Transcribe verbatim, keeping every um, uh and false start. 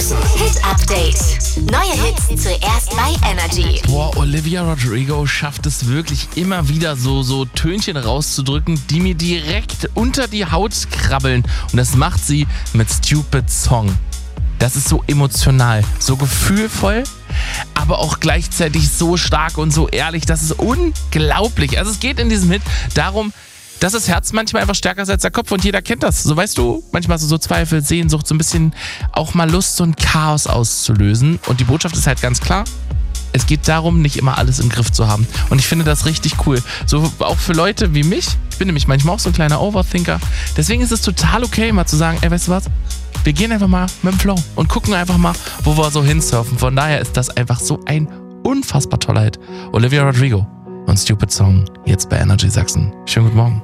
Sachsen. Hit Update. Neue Hits zuerst bei Energy. Boah, Olivia Rodrigo schafft es wirklich immer wieder so, so Tönchen rauszudrücken, die mir direkt unter die Haut krabbeln. Und das macht sie mit Stupid Song. Das ist so emotional, so gefühlvoll, aber auch gleichzeitig so stark und so ehrlich. Das ist unglaublich. Also es geht in diesem Hit darum, dass das Herz manchmal einfach stärker ist als der Kopf und jeder kennt das. So, weißt du, manchmal hast du so Zweifel, Sehnsucht, so ein bisschen auch mal Lust, so ein Chaos auszulösen. Und die Botschaft ist halt ganz klar. Es geht darum, nicht immer alles im Griff zu haben. Und ich finde das richtig cool. So auch für Leute wie mich. Ich bin nämlich manchmal auch so ein kleiner Overthinker. Deswegen ist es total okay, mal zu sagen, ey, weißt du was? Wir gehen einfach mal mit dem Flow und gucken einfach mal, wo wir so hinsurfen. Von daher ist das einfach so ein unfassbar toller Hit. Olivia Rodrigo und Stupid Song, jetzt bei Energy Sachsen. Schönen guten Morgen.